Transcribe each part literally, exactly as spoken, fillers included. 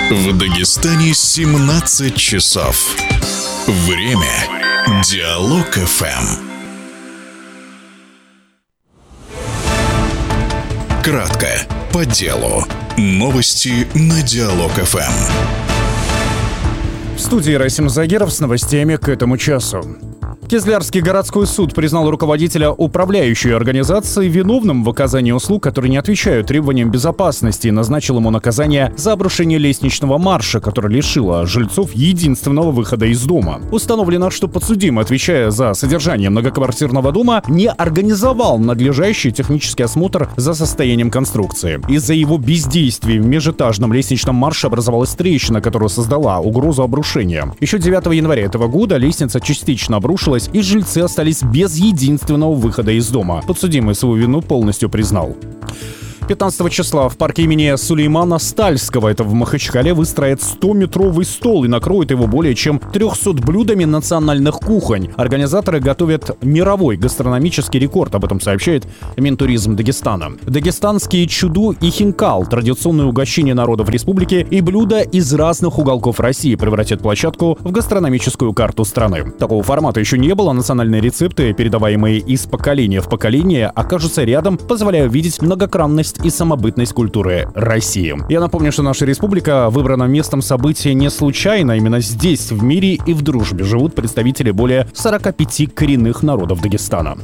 В Дагестане семнадцать часов. Время Диалог эф эм. Кратко, по делу. Новости на Диалог эф эм. В студии Расим Загеров с новостями к этому часу. Кизлярский городской суд признал руководителя управляющей организации виновным в оказании услуг, которые не отвечают требованиям безопасности, и назначил ему наказание за обрушение лестничного марша, которое лишило жильцов единственного выхода из дома. Установлено, что подсудимый, отвечая за содержание многоквартирного дома, не организовал надлежащий технический осмотр за состоянием конструкции. Из-за его бездействия в межэтажном лестничном марше образовалась трещина, которая создала угрозу обрушения. Еще девятого января этого года лестница частично обрушилась, и жильцы остались без единственного выхода из дома. Подсудимый свою вину полностью признал. пятнадцатого числа в парке имени Сулеймана Стальского, это в Махачкале, выстроят сто-метровый стол и накроют его более чем трехсот блюдами национальных кухонь. Организаторы готовят мировой гастрономический рекорд, об этом сообщает Минтуризм Дагестана. Дагестанские чуду и хинкал, традиционные угощения народов республики и блюда из разных уголков России, превратят площадку в гастрономическую карту страны. Такого формата еще не было. Национальные рецепты, передаваемые из поколения в поколение, окажутся рядом, позволяя увидеть многогранность и самобытность культуры России. Я напомню, что наша республика выбрана местом события не случайно. Именно здесь, в мире и в дружбе, живут представители более сорока пяти коренных народов Дагестана.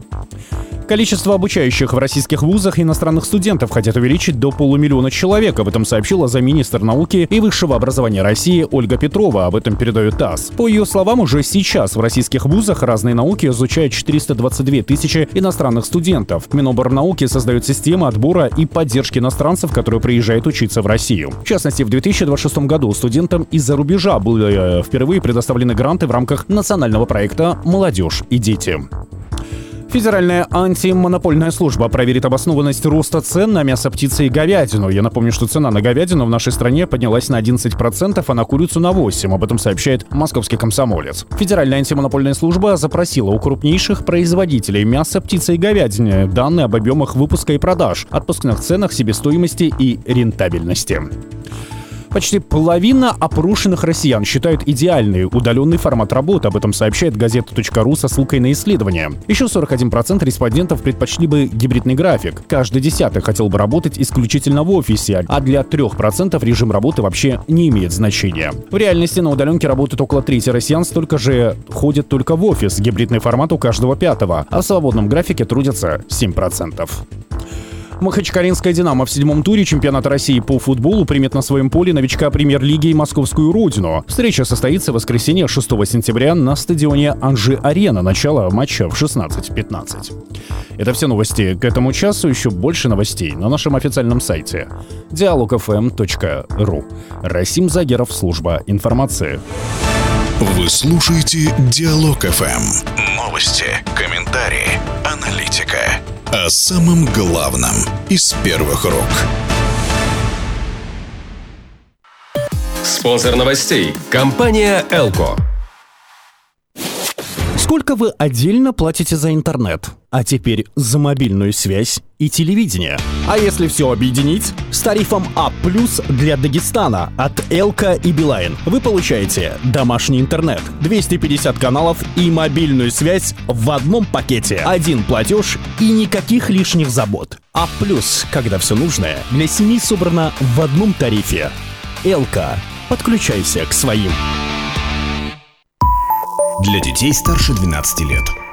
Количество обучающих в российских вузах иностранных студентов хотят увеличить до полумиллиона человек. Об этом сообщила замминистра науки и высшего образования России Ольга Петрова. Об этом передает ТАСС. По ее словам, уже сейчас в российских вузах разные науки изучают четыреста двадцать две тысячи иностранных студентов. Миноборнауки создает систему отбора и поддержки иностранцев, которые приезжают учиться в Россию. В частности, в две тысячи двадцать шестом году студентам из-за рубежа были впервые предоставлены гранты в рамках национального проекта «Молодежь и дети». Федеральная антимонопольная служба проверит обоснованность роста цен на мясо, птицу и говядину. Я напомню, что цена на говядину в нашей стране поднялась на одиннадцать процентов, а на курицу на восемь процентов. Об этом сообщает «Московский комсомолец». Федеральная антимонопольная служба запросила у крупнейших производителей мяса, птицы и говядины данные об объемах выпуска и продаж, отпускных ценах, себестоимости и рентабельности. Почти половина опрошенных россиян считают идеальный удаленный формат работы. Об этом сообщает газета точка ру со ссылкой на исследование. Еще сорок один процент респондентов предпочли бы гибридный график. Каждый десятый хотел бы работать исключительно в офисе, а для трех процентов режим работы вообще не имеет значения. В реальности на удаленке работает около трети россиян, столько же ходят только в офис. Гибридный формат у каждого пятого, а в свободном графике трудятся семь процентов. Махачкалинская «Динамо» в седьмом туре чемпионата России по футболу примет на своем поле новичка премьер-лиги и московскую родину. Встреча состоится в воскресенье шестого сентября на стадионе Анжи-Арена. Начало матча в шестнадцать пятнадцать. Это все новости к этому часу. Еще больше новостей на нашем официальном сайте диалог эф эм точка ру. Расим Загеров, служба информации. Вы слушаете Диалог эф эм. Новости, комментарии, аналитика. О самом главном из первых рук. Спонсор новостей – компания «Элко». Сколько вы отдельно платите за интернет? А теперь за мобильную связь и телевидение. А если все объединить? С тарифом А плюс для Дагестана от Элко и Билайн вы получаете домашний интернет, двести пятьдесят каналов и мобильную связь в одном пакете. Один платеж и никаких лишних забот. А плюс, когда все нужное для семьи собрано в одном тарифе. Элко. Подключайся к своим. Для детей старше двенадцати лет.